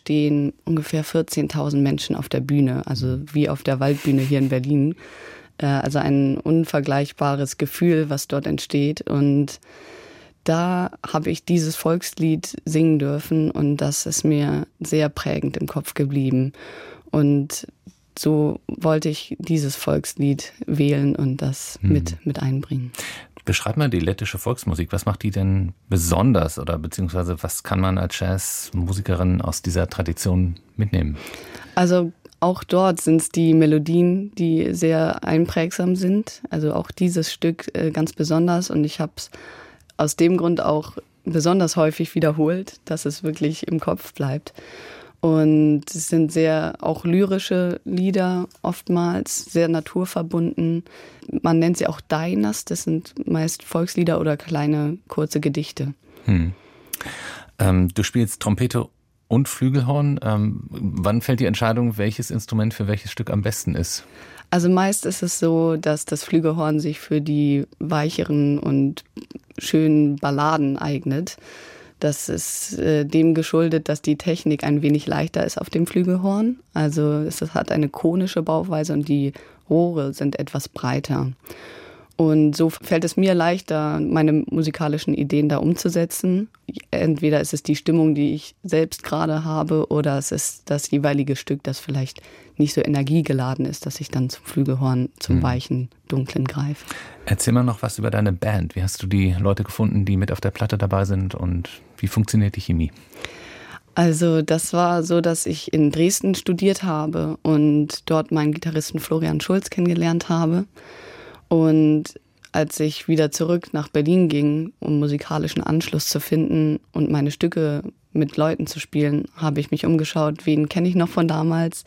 stehen ungefähr 14.000 Menschen auf der Bühne, also wie auf der Waldbühne hier in Berlin. Also ein unvergleichbares Gefühl, was dort entsteht. Und da habe ich dieses Volkslied singen dürfen und das ist mir sehr prägend im Kopf geblieben. Und so wollte ich dieses Volkslied wählen und das mit einbringen. Beschreib mal die lettische Volksmusik. Was macht die denn besonders oder beziehungsweise was kann man als Jazzmusikerin aus dieser Tradition mitnehmen? Also auch dort sind es die Melodien, die sehr einprägsam sind. Also auch dieses Stück ganz besonders und ich habe es aus dem Grund auch besonders häufig wiederholt, dass es wirklich im Kopf bleibt. Und es sind sehr auch lyrische Lieder oftmals, sehr naturverbunden. Man nennt sie auch Dainas, das sind meist Volkslieder oder kleine, kurze Gedichte. Du spielst Trompete und Flügelhorn. Wann fällt die Entscheidung, welches Instrument für welches Stück am besten ist? Also meist ist es so, dass das Flügelhorn sich für die weicheren und schönen Balladen eignet. Das ist dem geschuldet, dass die Technik ein wenig leichter ist auf dem Flügelhorn. Also es hat eine konische Bauweise und die Rohre sind etwas breiter. Und so fällt es mir leichter, meine musikalischen Ideen da umzusetzen. Entweder ist es die Stimmung, die ich selbst gerade habe, oder es ist das jeweilige Stück, das vielleicht nicht so energiegeladen ist, dass ich dann zum Flügelhorn, zum weichen, dunklen greife. Erzähl mal noch was über deine Band. Wie hast du die Leute gefunden, die mit auf der Platte dabei sind und wie funktioniert die Chemie? Also das war so, dass ich in Dresden studiert habe und dort meinen Gitarristen Florian Schulz kennengelernt habe. Und als ich wieder zurück nach Berlin ging, um musikalischen Anschluss zu finden und meine Stücke mit Leuten zu spielen, habe ich mich umgeschaut, wen kenne ich noch von damals,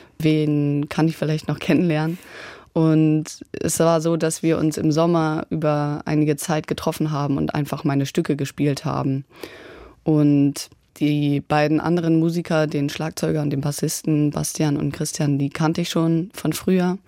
wen kann ich vielleicht noch kennenlernen. Und es war so, dass wir uns im Sommer über einige Zeit getroffen haben und einfach meine Stücke gespielt haben. Und die beiden anderen Musiker, den Schlagzeuger und den Bassisten Bastian und Christian, die kannte ich schon von früher.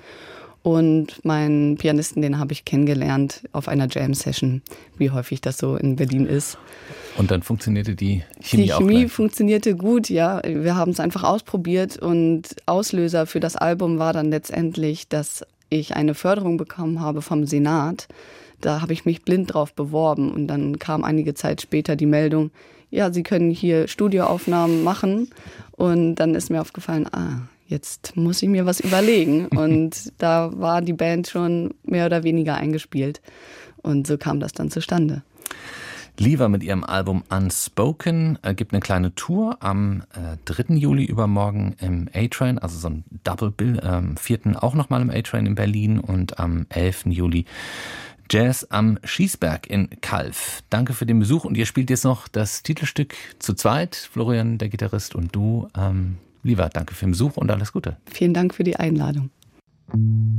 Und meinen Pianisten, den habe ich kennengelernt auf einer Jam-Session, wie häufig das so in Berlin ist. Und dann funktionierte die Chemie auch Die Chemie gleich. funktionierte gut, ja. Wir haben es einfach ausprobiert und Auslöser für das Album war dann letztendlich, dass ich eine Förderung bekommen habe vom Senat. Da habe ich mich blind drauf beworben und dann kam einige Zeit später die Meldung, ja, Sie können hier Studioaufnahmen machen. Und dann ist mir aufgefallen, jetzt muss ich mir was überlegen. Und da war die Band schon mehr oder weniger eingespielt. Und so kam das dann zustande. Liva mit ihrem Album Unspoken gibt eine kleine Tour am 3. Juli übermorgen im A-Train, also so ein Double Bill, am 4. auch nochmal im A-Train in Berlin und am 11. Juli Jazz am Schießberg in Calw. Danke für den Besuch und ihr spielt jetzt noch das Titelstück zu zweit, Florian, der Gitarrist und du. Liva, danke für den Besuch und alles Gute. Vielen Dank für die Einladung.